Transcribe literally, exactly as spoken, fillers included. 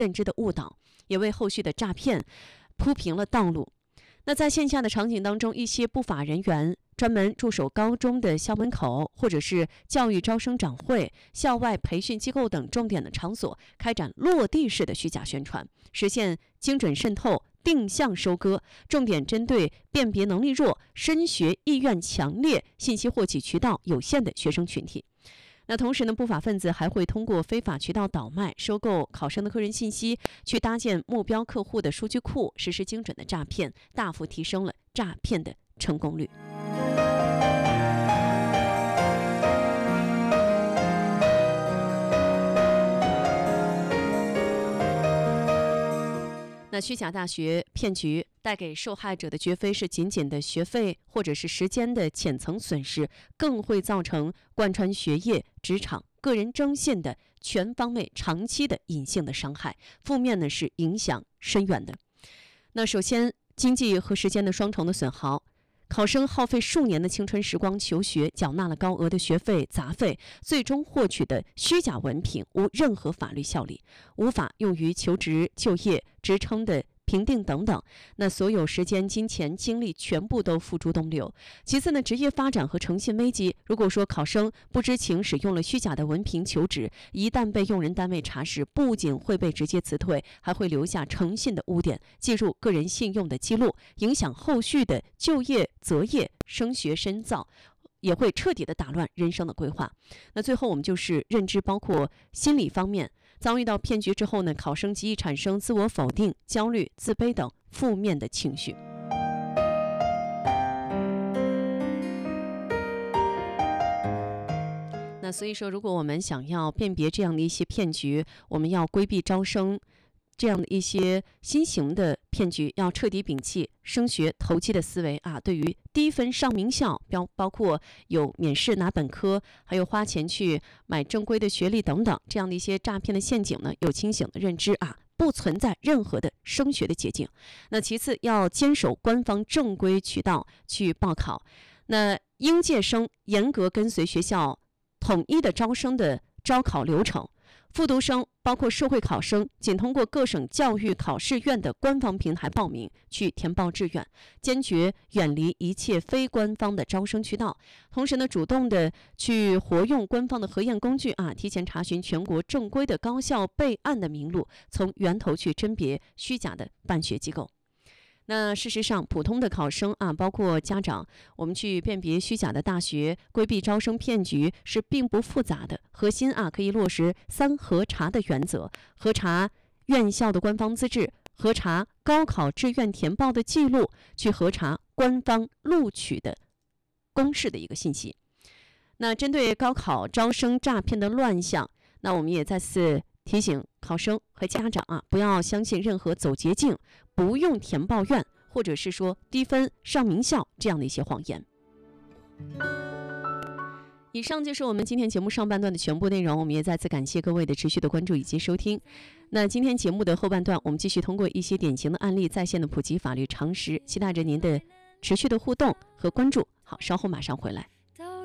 认知的误导，也为后续的诈骗铺平了道路。那在线下的场景当中，一些不法人员专门驻守高中的校门口，或者是教育招生展会、校外培训机构等重点的场所，开展落地式的虚假宣传，实现精准渗透、定向收割，重点针对辨别能力弱、升学意愿强烈、信息获取渠道有限的学生群体。那同时呢，不法分子还会通过非法渠道倒卖、收购考生的个人信息，去搭建目标客户的数据库，实施精准的诈骗，大幅提升了诈骗的成功率。那虚假大学骗局带给受害者的绝非是仅仅的学费或者是时间的浅层损失，更会造成贯穿学业、职场、个人征信的全方位、长期的隐性的伤害，负面呢是影响深远的。那首先，经济和时间的双重的损耗。考生耗费数年的青春时光求学，缴纳了高额的学费杂费，最终获取的虚假文凭无任何法律效力，无法用于求职、就业、职称的评定等等。那所有时间、金钱、精力全部都付诸东流。其次呢，职业发展和诚信危机。如果说考生不知情使用了虚假的文凭求职，一旦被用人单位查实，不仅会被直接辞退，还会留下诚信的污点，记入个人信用的记录，影响后续的就业、择业、升学深造，也会彻底的打乱人生的规划。那最后我们就是认知，包括心理方面。遭遇到骗局之后呢，考生极易产生自我否定、焦虑、自卑等负面的情绪。那所以说，如果我们想要辨别这样的一些骗局，我们要规避招生这样的一些新型的骗局，要彻底摒弃升学投机的思维啊！对于低分上名校，包包括有免试拿本科，还有花钱去买正规的学历等等，这样的一些诈骗的陷阱呢，有清醒的认知啊，不存在任何的升学的捷径。那其次，要坚守官方正规渠道去报考。那应届生严格跟随学校统一的招生的招考流程。复读生包括社会考生，仅通过各省教育考试院的官方平台报名去填报志愿，坚决远离一切非官方的招生渠道。同时呢，主动的去活用官方的核验工具啊，提前查询全国正规的高校备案的名录，从源头去甄别虚假的办学机构。那事实上，普通的考生啊，包括家长，我们去辨别虚假的大学、规避招生骗局是并不复杂的。核心啊，可以落实三核查的原则：核查院校的官方资质，核查高考志愿填报的记录，去核查官方录取的公示的一个信息。那针对高考招生诈骗的乱象，那我们也再次提醒考生和家长啊，不要相信任何走捷径、不用填报院或者是说低分上名校这样的一些谎言。以上就是我们今天节目上半段的全部内容，我们也再次感谢各位的持续的关注以及收听。那今天节目的后半段，我们继续通过一些典型的案例在线的普及法律常识，期待着您的持续的互动和关注。好，稍后马上回来。